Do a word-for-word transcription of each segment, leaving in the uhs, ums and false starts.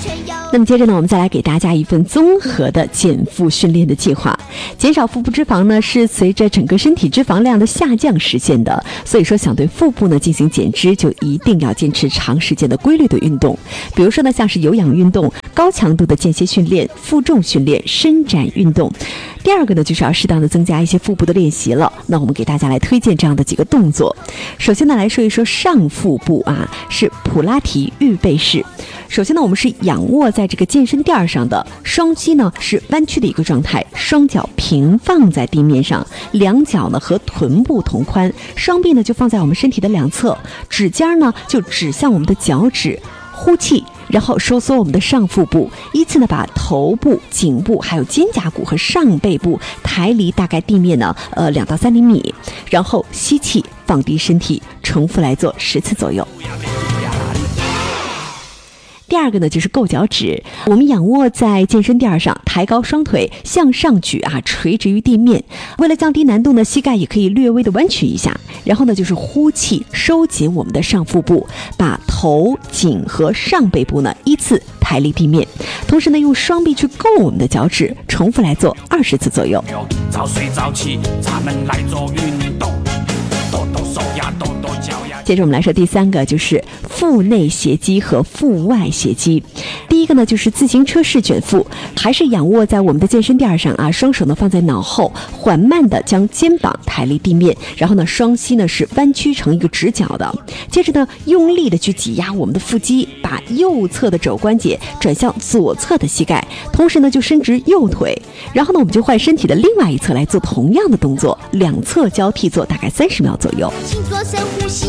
那么接着呢，我们再来给大家一份综合的减负训练的计划。减少腹部脂肪呢，是随着整个身体脂肪量的下降实现的。所以说，想对腹部呢进行减脂，就一定要坚持长时间的规律的运动。比如说呢，像是有氧运动、高强度的间歇训练、负重训练、伸展运动。第二个呢，就是要适当的增加一些腹部的练习了。那我们给大家来推荐这样的几个动作。首先呢，来说一说上腹部啊，是普拉提预备式。首先呢，我们是仰卧在这个健身垫上的，双膝呢是弯曲的一个状态，双脚平放在地面上，两脚呢和臀部同宽，双臂呢就放在我们身体的两侧，指尖呢就指向我们的脚趾，呼气，然后收缩我们的上腹部，依次呢把头部、颈部还有肩胛骨和上背部抬离大概地面呢呃两到三厘米，然后吸气，放低身体，重复来做十次左右。第二个呢，就是够脚趾。我们仰卧在健身垫上，抬高双腿向上举啊，垂直于地面。为了降低难度呢，膝盖也可以略微的弯曲一下。然后呢，就是呼气，收紧我们的上腹部，把头、颈和上背部呢依次抬离地面。同时呢，用双臂去够我们的脚趾，重复来做二十次左右。早睡早起，咱们来做运动，抖抖手呀，抖抖脚呀。接着我们来说第三个，就是腹内斜肌和腹外斜肌。第一个呢，就是自行车式卷腹，还是仰卧在我们的健身垫上啊，双手呢放在脑后，缓慢的将肩膀抬离地面，然后呢双膝呢是弯曲成一个直角的。接着呢，用力的去挤压我们的腹肌，把右侧的肘关节转向左侧的膝盖，同时呢就伸直右腿，然后呢我们就换身体的另外一侧来做同样的动作，两侧交替做大概三十秒左右。请做深呼吸，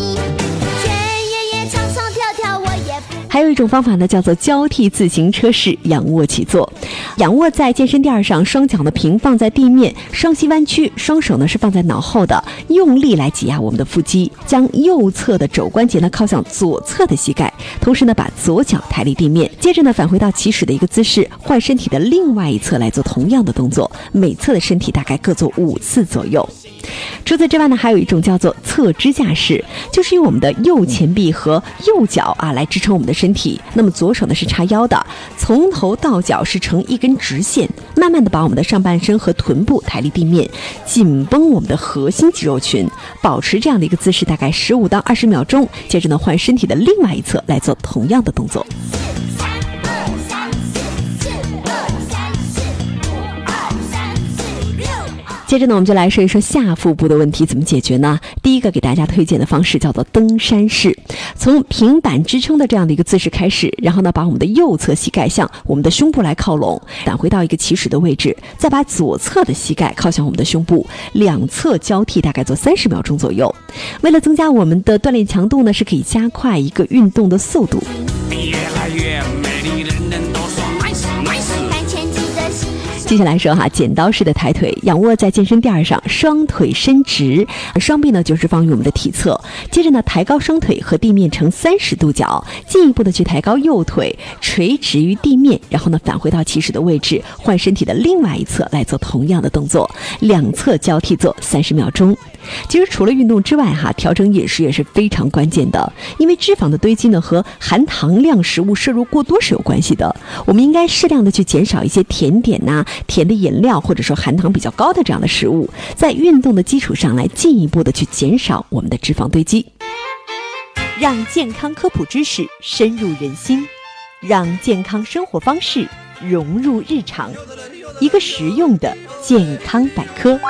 还有一种方法呢，叫做交替自行车式仰卧起坐。仰卧在健身垫上，双脚呢平放在地面，双膝弯曲，双手呢是放在脑后的，用力来挤压我们的腹肌，将右侧的肘关节呢靠向左侧的膝盖，同时呢把左脚抬离地面。接着呢返回到起始的一个姿势，换身体的另外一侧来做同样的动作，每侧的身体大概各做五次左右。除此之外呢，还有一种叫做侧支架式，就是用我们的右前臂和右脚啊来支撑我们的身体。那么左手呢是叉腰的，从头到脚是成一根直线，慢慢的把我们的上半身和臀部抬离地面，紧绷我们的核心肌肉群，保持这样的一个姿势大概十五到二十秒钟。接着呢，换身体的另外一侧来做同样的动作。接着呢，我们就来说一说下腹部的问题怎么解决呢？第一个给大家推荐的方式叫做登山式，从平板支撑的这样的一个姿势开始，然后呢，把我们的右侧膝盖向我们的胸部来靠拢，返回到一个起始的位置，再把左侧的膝盖靠向我们的胸部，两侧交替，大概做三十秒钟左右。为了增加我们的锻炼强度呢，是可以加快一个运动的速度。越来越美丽，人人都说 nice nice。接下来说哈，剪刀式的抬腿，仰卧在健身垫上，双腿伸直，双臂呢就是放于我们的体侧。接着呢，抬高双腿和地面成三十度角，进一步的去抬高右腿，垂直于地面，然后呢返回到起始的位置，换身体的另外一侧来做同样的动作，两侧交替做三十秒钟。其实除了运动之外哈，调整饮食也是非常关键的，因为脂肪的堆积呢和含糖量食物摄入过多是有关系的。我们应该适量的去减少一些甜点呐、啊、甜的饮料，或者说含糖比较高的这样的食物，在运动的基础上来进一步的去减少我们的脂肪堆积，让健康科普知识深入人心，让健康生活方式融入日常，一个实用的健康百科。